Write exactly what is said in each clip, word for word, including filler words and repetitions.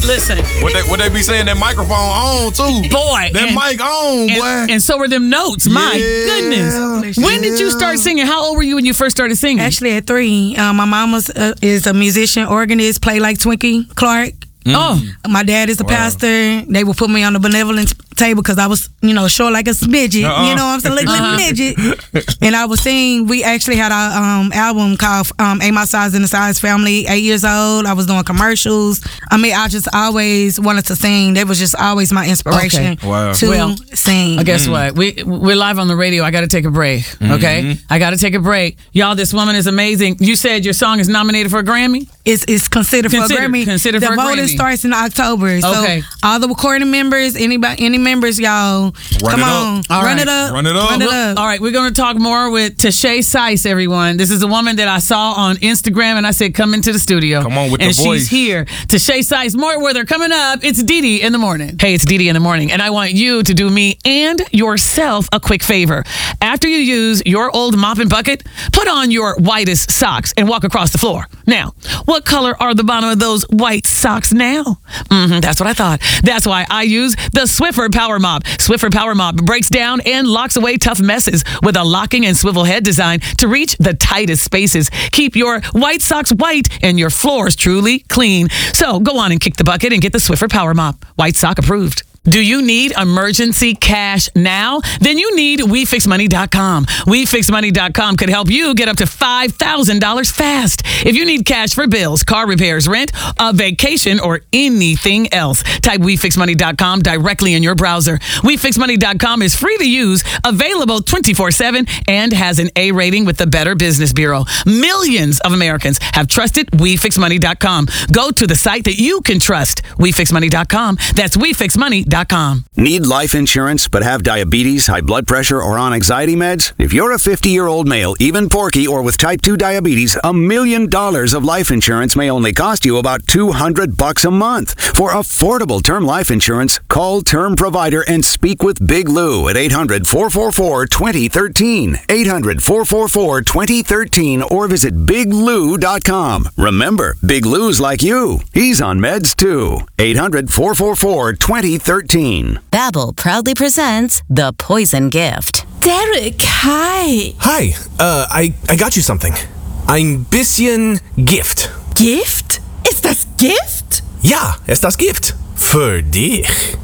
Listen. What they, what they be saying, that microphone on, too. Boy. That and, mic on, and, boy. And so were them notes. My yeah, goodness. When yeah. did you start singing? How old were you when you first started singing? Actually, at three. Uh, my mom was, uh, is a musician, organist, play like Twinkie Clark. Mm. Oh. My dad is a wow. pastor. They would put me on the benevolence table because I was, you know, short like a midget. Uh-uh. You know what I'm saying? Like uh-huh. a midget. And I was sing. We actually had our um, album called um, Ain't My Size and the Size Family. Eight years old. I was doing commercials. I mean, I just always wanted to sing. That was just always my inspiration okay. wow. to well, sing. Guess mm. what? We, we're live on the radio. I got to take a break. Okay? Mm-hmm. I got to take a break. Y'all, this woman is amazing. You said your song is nominated for a Grammy? It's, it's considered, considered for a Grammy. Considered the for a voting Grammy. starts in October. So okay. all the recording members, anybody, any members, y'all, run come it on, up. All run right. it up, run it up, run it well, up. All right, we're going to talk more with Tashay Sice, everyone. This is a woman that I saw on Instagram, and I said, "Come into the studio." Come on with and the voice. And she's here. Tashay Sice, more weather coming up. It's Dee Dee in the morning. Hey, it's Dee Dee in the morning, and I want you to do me and yourself a quick favor. After you use your old mop and bucket, put on your whitest socks and walk across the floor. Now, what color are the bottom of those white socks now? Mm-hmm, that's what I thought. That's why I use the Swiffer Power Mop. Swiffer Power Mop breaks down and locks away tough messes with a locking and swivel head design to reach the tightest spaces. Keep your white socks white and your floors truly clean. So go on and kick the bucket and get the Swiffer Power Mop. White sock approved. Do you need emergency cash now? Then you need we fix money dot com. we fix money dot com could help you get up to five thousand dollars fast. If you need cash for bills, car repairs, rent, a vacation, or anything else, type we fix money dot com directly in your browser. we fix money dot com is free to use, available twenty-four seven, and has an A rating with the Better Business Bureau. Millions of Americans have trusted we fix money dot com. Go to the site that you can trust, we fix money dot com. That's we fix money dot com. Need life insurance but have diabetes, high blood pressure, or on anxiety meds? If you're a fifty-year-old male, even porky, or with type two diabetes, a million dollars of life insurance may only cost you about two hundred bucks a month. For affordable term life insurance, call Term Provider and speak with Big Lou at eight hundred, four four four, two zero one three, eight hundred, four four four, two zero one three, or visit big lou dot com. Remember, Big Lou's like you. He's on meds too. eight hundred, four four four, two zero one three. Babbel proudly presents The Poison Gift. Derek, hi. Hi, uh, I, I got you something. Ein bisschen Gift. Gift? Ist das Gift? Ja, ist das Gift. Für dich.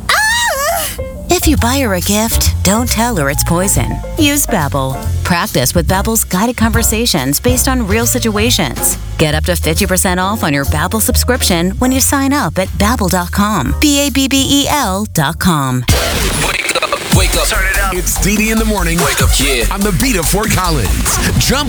Ah! If you buy her a gift, don't tell her it's poison. Use Babbel. Practice with Babbel's guided conversations based on real situations. Get up to fifty percent off on your Babbel subscription when you sign up at babbel dot com. B A B B E L dot com. Wake up, wake up. Turn it up. It's Dee Dee in the morning. Wake up, yeah. On the beat of Fort Collins. Jump